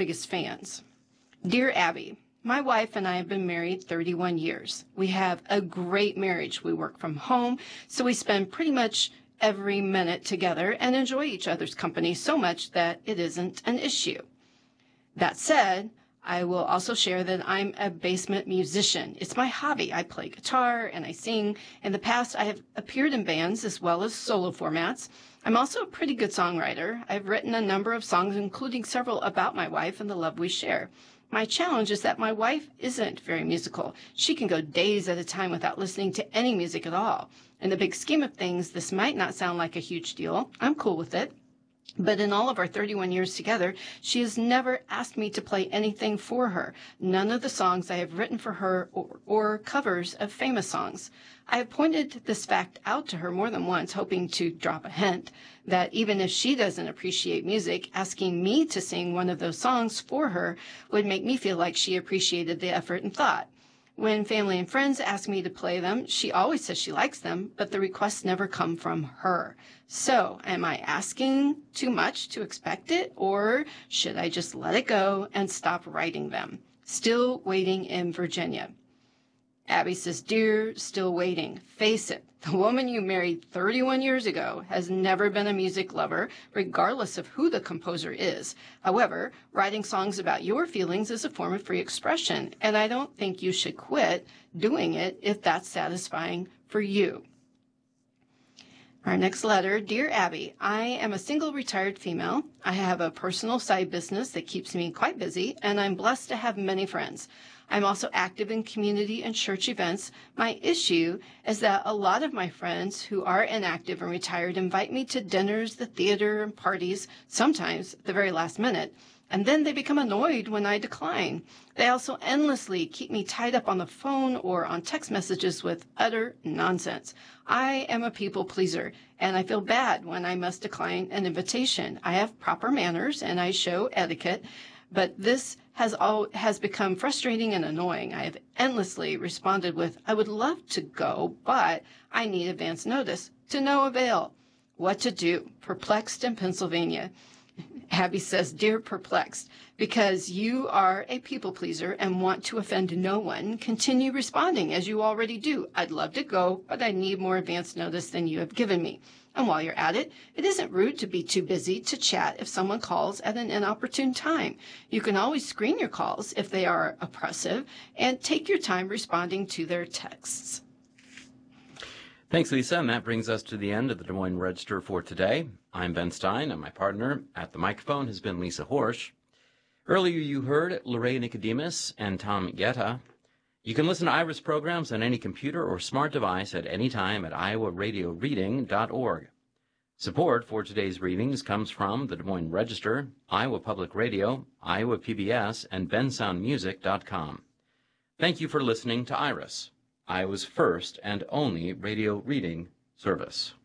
biggest fans. Dear Abby, my wife and I have been married 31 years. We have a great marriage. We work from home, so we spend pretty much every minute together and enjoy each other's company so much that it isn't an issue. That said, I will also share that I'm a basement musician. It's my hobby. I play guitar and I sing. In the past, I have appeared in bands as well as solo formats. I'm also a pretty good songwriter. I've written a number of songs, including several about my wife and the love we share. My challenge is that my wife isn't very musical. She can go days at a time without listening to any music at all. In the big scheme of things, this might not sound like a huge deal. I'm cool with it. But in all of our 31 years together, she has never asked me to play anything for her. None of the songs I have written for her or covers of famous songs. I have pointed this fact out to her more than once, hoping to drop a hint that even if she doesn't appreciate music, asking me to sing one of those songs for her would make me feel like she appreciated the effort and thought. When family and friends ask me to play them, she always says she likes them, but the requests never come from her. So, am I asking too much to expect it, or should I just let it go and stop writing them? Still waiting in Virginia. Abby says, Dear, still waiting. Face it, the woman you married 31 years ago has never been a music lover, regardless of who the composer is. However, writing songs about your feelings is a form of free expression, and I don't think you should quit doing it if that's satisfying for you. Our next letter, Dear Abby, I am a single retired female. I have a personal side business that keeps me quite busy, and I'm blessed to have many friends. I'm also active in community and church events. My issue is that a lot of my friends who are inactive and retired invite me to dinners, the theater, and parties, sometimes at the very last minute, and then they become annoyed when I decline. They also endlessly keep me tied up on the phone or on text messages with utter nonsense. I am a people pleaser, and I feel bad when I must decline an invitation. I have proper manners, and I show etiquette, but this has become frustrating and annoying. I have endlessly responded with, I would love to go, but I need advance notice. To no avail. What to do? Perplexed in Pennsylvania. Abby says, Dear Perplexed, because you are a people pleaser and want to offend no one, continue responding as you already do. I'd love to go, but I need more advance notice than you have given me. And while you're at it, it isn't rude to be too busy to chat if someone calls at an inopportune time. You can always screen your calls if they are oppressive and take your time responding to their texts. Thanks, Lisa, and that brings us to the end of the Des Moines Register for today. I'm Ben Stein, and my partner at the microphone has been Lisa Horsch. Earlier you heard Lorraine Nicodemus and Tom Guetta. You can listen to Iris programs on any computer or smart device at any time at iowaradioreading.org. Support for today's readings comes from the Des Moines Register, Iowa Public Radio, Iowa PBS, and bensoundmusic.com. Thank you for listening to Iris, Iowa's first and only radio reading service.